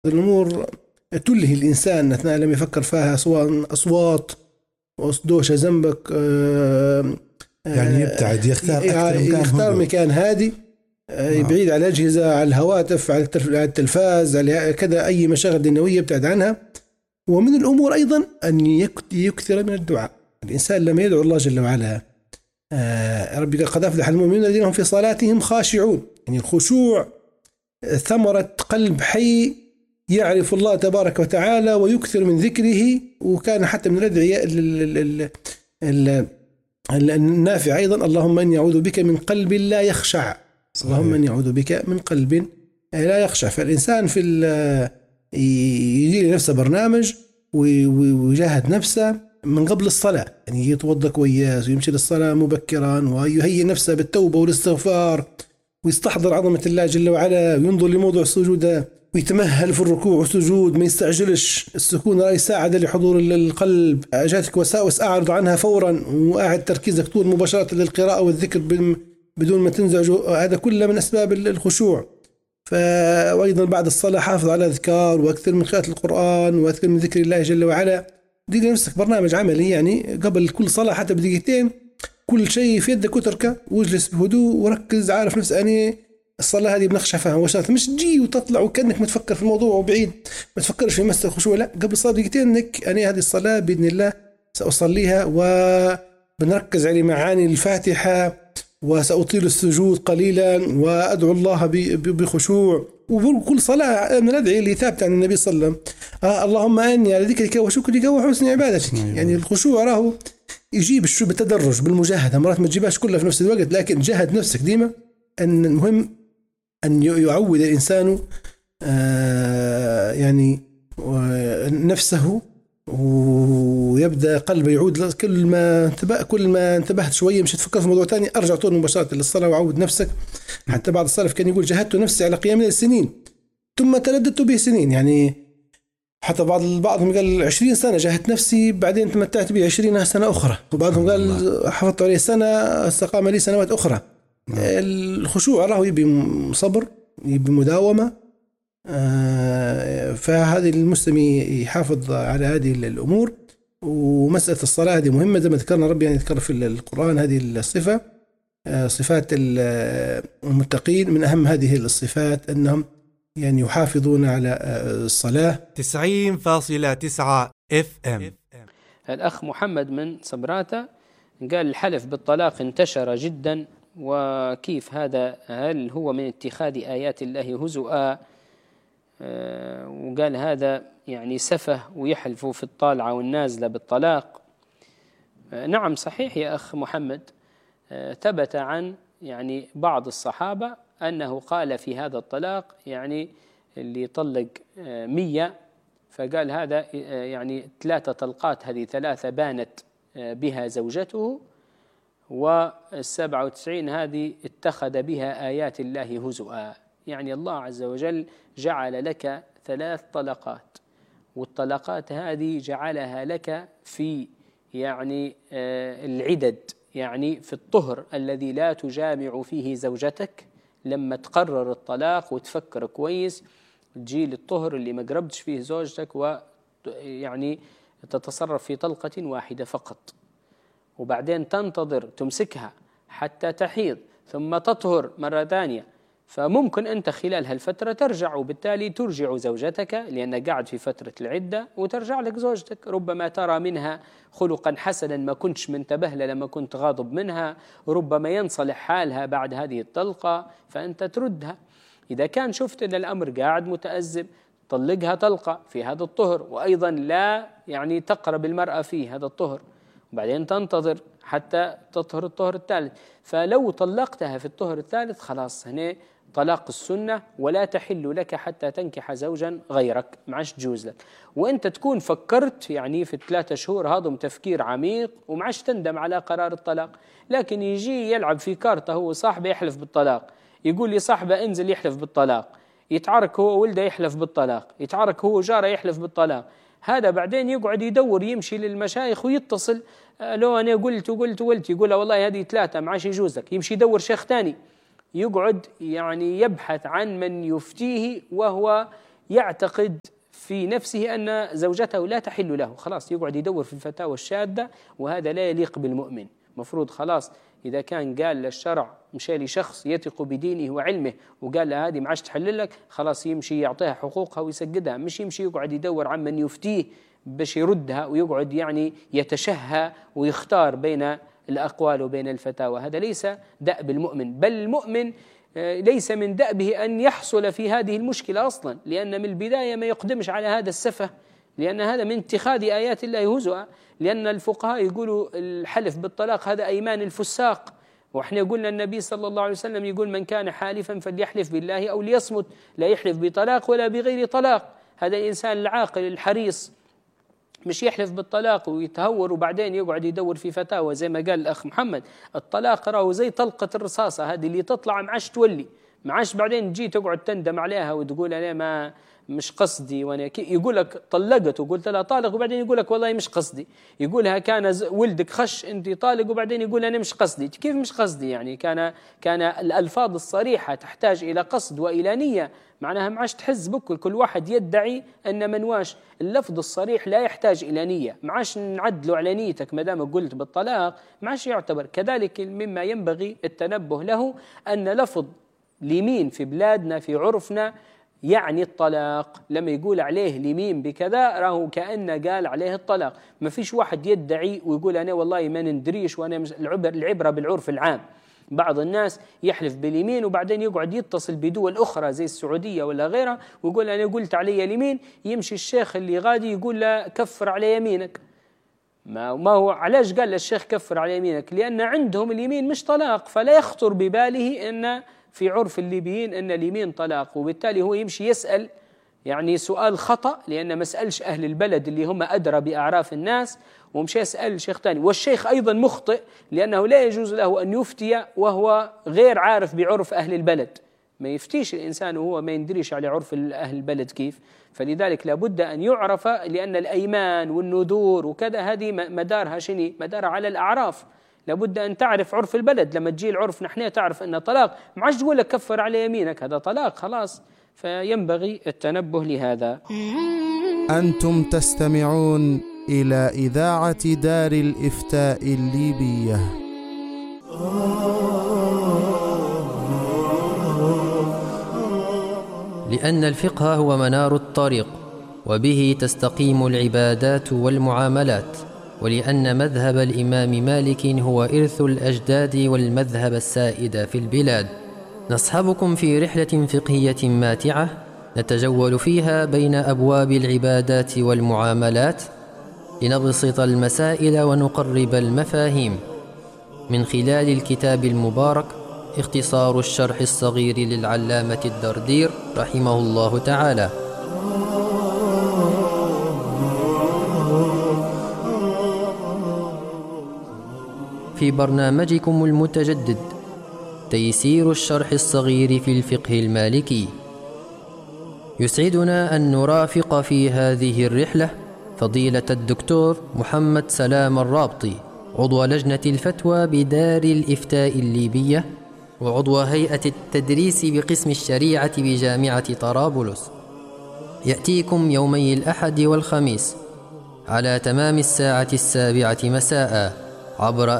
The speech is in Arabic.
الأمور تلهي الإنسان أثناء لم يفكر فيها، سواء أصوات دوشة جنبك، يعني يبتعد، يختار مكان هادي، بعيد على الأجهزة، على الهواتف، على التلفاز، على كذا أي مشاغل دنيوية يبتعد عنها. ومن الأمور أيضا أن يكثر من الدعاء. الإنسان لما يدعو الله جل وعلا، ربي قال قد أفلح المؤمنون الذين هم في صلاتهم خاشعون، يعني الخشوع ثمرة قلب حي يعرف الله تبارك وتعالى ويكثر من ذكره. وكان حتى من الأدعية النافع أيضا: اللهم إني أعوذ بك من قلب لا يخشع. اللهم إني أعوذ بك من قلب لا يخشع. فالإنسان يجي لنفسه برنامج ويجاهد نفسه من قبل الصلاة، يعني يتوضأ كويس ويمشي للصلاة مبكرا ويهيئ نفسه بالتوبة والاستغفار ويستحضر عظمة الله جل وعلا وينظر لموضوع السجود ويتمهل في الركوع والسجود، ما يستعجلش. السكون رأي ساعد لحضور القلب. جاتك وساوس أعرض عنها فورا وأعد تركيزك طول مباشرة للقراءة والذكر بدون ما تنزعج. هذا كله من أسباب الخشوع. وأيضا بعد الصلاة حافظ على الأذكار وأكثر من قراءة القرآن وأكثر من ذكر الله جل وعلا. دي لنفسك برنامج عملي، يعني قبل كل صلاة حتى بدقيقتين كل شيء في يدك وتركه واجلس بهدوء وركز، عارف نفس أني الصلاة هذه بنخشى فيها وشرط، مش تجي وتطلع وكأنك متفكر في الموضوع وبعيد ما تفكرش في مسألة الخشوع. لا، قبل الصلاة بدقيقتين انك أنا هذه الصلاة بإذن الله سأصليها وبنركز على معاني الفاتحة وسأطيل السجود قليلا وأدعو الله بخشوع. وكل صلاة من الأدعية اللي ثابتة عن النبي صلى الله عليه وسلم: اللهم أني على ذكرك وشكرك وحسن عبادتك. يعني الخشوع راه يجيب بالتدرج بالمجاهدة، مرات ما تجيبهاش كلها في نفس الوقت، لكن جاهد نفسك ديما. أن المهم أن يعود الإنسان يعني نفسه ويبدأ قلبه يعود. كل ما انتبهت شوية مش تفكر في موضوع تاني، أرجع طول مباشرة للصلاة وعود نفسك. حتى بعض السلف كان يقول: جهدت نفسي على قيام الليل سنين ثم ترددت به سنين. يعني حتى بعضهم قال 20 سنة جاهدت نفسي، بعدين تمتعت به 20 سنة أخرى. وبعضهم قال حفظت عليه سنة استقام لي سنوات أخرى. الخشوع راه يبي صبر، يبي مداومة. فهذه المسلم يحافظ على هذه الأمور. ومسألة الصلاة هذه مهمة زي ما ذكرنا، ربي يعني ذكر في القرآن هذه الصفة، صفات المتقين. من أهم هذه الصفات أنهم يعني يحافظون على الصلاة. 90.9 FM. الأخ محمد من صبراتة قال: الحلف بالطلاق انتشر جدا، وكيف هذا؟ هل هو من اتخاذ آيات الله هزؤا؟ وقال هذا يعني سفه ويحلفوا في الطالعة والنازلة بالطلاق. نعم صحيح يا أخ محمد، ثبت عن يعني بعض الصحابة أنه قال في هذا الطلاق، يعني اللي طلق 100 فقال هذا يعني 3 طلقات، هذه 3 بانت بها زوجته، و97 هذه اتخذ بها آيات الله هزؤا. يعني الله عز وجل جعل لك 3 طلقات، والطلقات هذه جعلها لك في يعني العدد، يعني في الطهر الذي لا تجامع فيه زوجتك. لما تقرر الطلاق وتفكر كويس تجي للطهر اللي ما قربتش فيه زوجتك، ويعني تتصرف في طلقة واحدة فقط، وبعدين تنتظر تمسكها حتى تحيض ثم تطهر مرة ثانية. فممكن أنت خلال هالفترة ترجع، وبالتالي ترجع زوجتك لأنك قاعد في فترة العدة، وترجع لك زوجتك. ربما ترى منها خلقا حسنا ما كنتش منتبه له لما كنت غاضب منها، ربما ينصلح حالها بعد هذه الطلقة فأنت تردها. إذا كان شفت أن الأمر قاعد متأزم طلقها طلقة في هذا الطهر، وأيضا لا يعني تقرب المرأة في هذا الطهر، وبعدين تنتظر حتى تطهر الطهر الثالث. فلو طلقتها في الطهر الثالث خلاص هنا طلاق السنة، ولا تحل لك حتى تنكح زوجا غيرك، ما عادش تجوز لك. وانت تكون فكرت يعني في 3 شهور هذا تفكير عميق وما عادش تندم على قرار الطلاق. لكن يجي يلعب في كارته هو صاحبه يحلف بالطلاق، يقول لي صاحبه انزل يحلف بالطلاق، يتعارك هو ولده يحلف بالطلاق، يتعارك هو جاره يحلف بالطلاق. هذا بعدين يقعد يدور يمشي للمشايخ ويتصل: لو أنا قلت يقول والله هذه 3 ما عادش يجوز لك. يمشي يدور شيخ ثاني، يقعد يعني يبحث عن من يفتيه، وهو يعتقد في نفسه أن زوجته لا تحل له، خلاص يقعد يدور في الفتاوى الشاذة، وهذا لا يليق بالمؤمن. مفروض خلاص إذا كان قال للشرع مشى لشخص يثق بدينه وعلمه وقال له هذه ما عادش تحل لك، خلاص يمشي يعطيها حقوقها ويسجدها، مش يمشي يقعد يدور عن من يفتيه باش يردها ويقعد يعني يتشهى ويختار بين الأقوال وبين الفتاوى. هذا ليس دأب المؤمن، بل المؤمن ليس من دأبه أن يحصل في هذه المشكلة أصلا، لأن من البداية ما يقدمش على هذا السفه، لأن هذا من اتخاذ آيات الله هزوا. لأن الفقهاء يقولوا الحلف بالطلاق هذا أيمان الفساق، وإحنا قلنا النبي صلى الله عليه وسلم يقول من كان حالفا فليحلف بالله أو ليصمت، لا يحلف بطلاق ولا بغير طلاق. هذا الإنسان العاقل الحريص مش يحلف بالطلاق ويتهور وبعدين يقعد يدور في فتاوى زي ما قال الأخ محمد. الطلاق راهو زي طلقة الرصاصة، هذه اللي تطلع معاش تولي، معاش بعدين تجي تقعد تندم عليها وتقول أنا ما مش قصدي، وانا يقول لك طلقت وقلت لها طالق، وبعدين يقول لك والله مش قصدي، يقولها كان ولدك خش انت طالق، وبعدين يقول انا مش قصدي. كيف مش قصدي؟ يعني كان الالفاظ الصريحه تحتاج الى قصد والى نيه، معناها ما عادش تحز بكل، كل واحد يدعي ان منواش. اللفظ الصريح لا يحتاج الى نيه، ما عادش نعدلوا على نيتك ما دام قلت بالطلاق، ما عادش يعتبر. كذلك مما ينبغي التنبه له ان لفظ اليمين في بلادنا في عرفنا يعني الطلاق، لما يقول عليه اليمين بكذا راهو كأنه قال عليه الطلاق. ما فيش واحد يدعي ويقول أنا والله ما ندريش وأنا العبرة بالعرف العام. بعض الناس يحلف باليمين وبعدين يقعد يتصل بدول أخرى زي السعودية ولا غيرها ويقول أنا قلت علي اليمين، يمشي الشيخ اللي غادي يقول له كفر على يمينك. ما هو علاش قال للشيخ كفر على يمينك؟ لأن عندهم اليمين مش طلاق، فلا يخطر بباله أن في عرف الليبيين أن اليمين طلاق، وبالتالي هو يمشي يسأل يعني سؤال خطأ، لأن ما سألش أهل البلد اللي هم أدرى بأعراف الناس، ومشي يسأل شيخ ثاني. والشيخ أيضا مخطئ، لأنه لا يجوز له أن يفتي وهو غير عارف بعرف أهل البلد. ما يفتيش الإنسان وهو ما يندريش على عرف أهل البلد كيف. فلذلك لابد أن يعرف، لأن الأيمان والنذور وكذا هذه مدارها شني؟ مدارها على الأعراف. لابد أن تعرف عرف البلد. لما تجي العرف نحن تعرف أن طلاق، ما عادش تقول لك كفر على يمينك، هذا طلاق خلاص. فينبغي التنبه لهذا. أنتم تستمعون إلى إذاعة دار الإفتاء الليبية. لأن الفقه هو منار الطريق، وبه تستقيم العبادات والمعاملات، ولأن مذهب الإمام مالك هو إرث الأجداد والمذهب السائد في البلاد. نصحبكم في رحلة فقهية ماتعة نتجول فيها بين أبواب العبادات والمعاملات لنبسط المسائل ونقرب المفاهيم، من خلال الكتاب المبارك اختصار الشرح الصغير للعلامة الدردير رحمه الله تعالى. في برنامجكم المتجدد تيسير الشرح الصغير في الفقه المالكي، يسعدنا أن نرافق في هذه الرحلة فضيلة الدكتور محمد سلام الرابطي، عضو لجنة الفتوى بدار الإفتاء الليبية وعضو هيئة التدريس بقسم الشريعة بجامعة طرابلس. يأتيكم يومي الأحد والخميس على تمام الساعة 7 مساء عبر